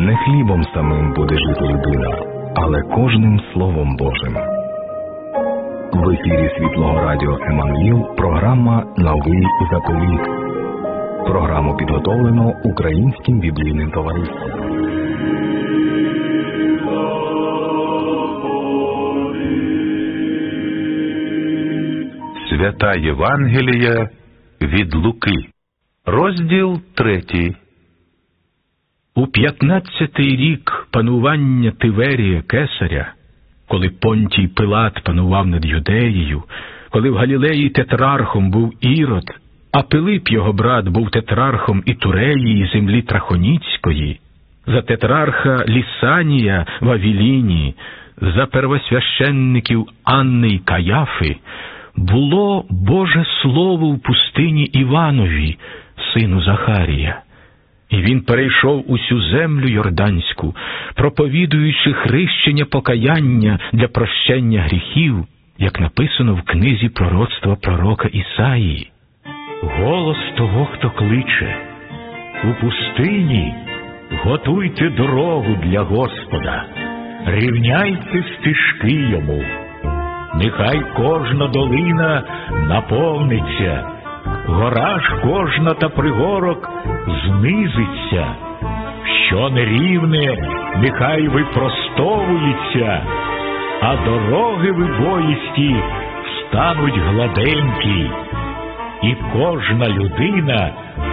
Не хлібом самим буде жити людина, але кожним Словом Божим. В ефірі Світлого Радіо Еммануїл програма «Новий заповіт». Програму підготовлено Українським біблійним товариством. Свята Євангелія від Луки. Розділ 3. У 15-й рік панування Тиверія Кесаря, коли Понтій Пилат панував над Юдеєю, коли в Галілеї тетрархом був Ірод, а Пилип, його брат, був тетрархом Ітуреї і землі Трахоніцької, за тетрарха Лісанія в Авіліні, за первосвященників Анни й Каяфи, було Боже Слово в пустині Іванові, сину Захарія. І він перейшов усю землю Йорданську, проповідуючи хрещення покаяння для прощення гріхів, як написано в книзі пророцтва пророка Ісаїї. Голос того, хто кличе: у пустині готуйте дорогу для Господа, рівняйте стежки йому. Нехай кожна долина наповниться, гора ж кожна та пригорок знизиться. Що нерівне, нехай випростовується, а дороги вибоїсті стануть гладенькі, і кожна людина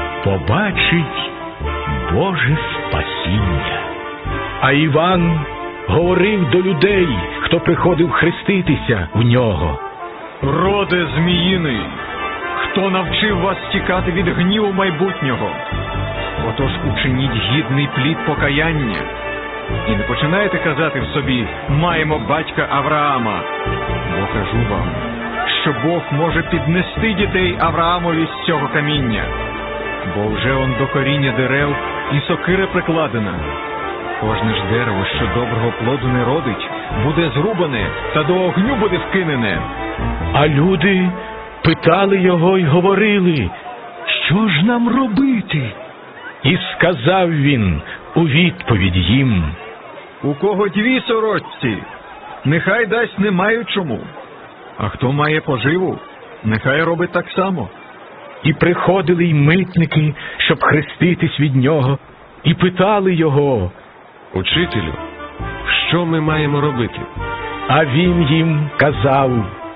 побачить Боже спасіння. А Іван говорив до людей, хто приходив хреститися в нього: «Роде зміїний, хто навчив вас тікати від гніву майбутнього? Отож учиніть гідний плід покаяння. І не починайте казати в собі: маємо батька Авраама. Бо кажу вам, що Бог може піднести дітей Авраамові з цього каміння. Бо вже он до коріння дерев і сокира прикладена. Кожне ж дерево, що доброго плоду не родить, буде зрубане та до огню буде вкинене». А люди питали його й говорили: «Що ж нам робити?» І сказав він у відповідь їм: «У кого 2 сорочці, нехай дасть не маючому, а хто має поживу, нехай робить так само». І приходили й митники, щоб хреститись від нього, і питали його: «Учителю, що ми маємо робити?» А він їм казав: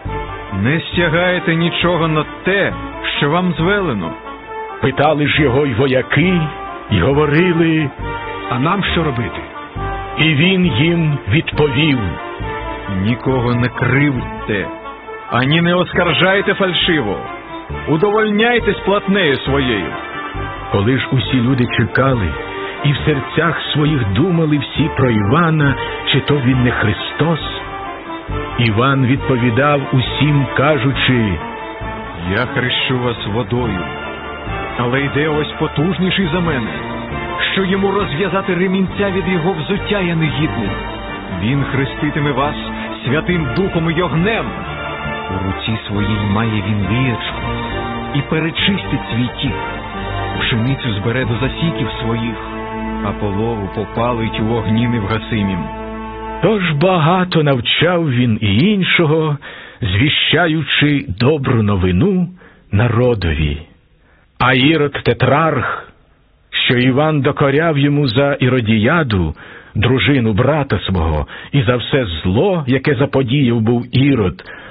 «Не стягаєте нічого на те, що вам звелено». Питали ж його й вояки, й говорили: «А нам що робити?» І він їм відповів: «Нікого не кривдьте, ані не оскаржайте фальшиво. Удовольняйтесь платнею своєю». Коли ж усі люди чекали, і в серцях своїх думали всі про Івана, чи то він не Христос, Іван відповідав усім, кажучи: «Я хрещу вас водою, але йде ось потужніший за мене, що йому розв'язати ремінця від його взуття я не гідний. Він хреститиме вас Святим Духом і огнем. У руці своїй має він вієчку і перечистить свій тік. Пшеницю збере до засіків своїх, а полову попалить у огні невгасимім». Тож багато навчав він і іншого, звіщаючи добру новину народові. А Ірод тетрарх, що Іван докоряв йому за Іродіяду, дружину брата свого, і за все зло, яке заподіяв був Ірод,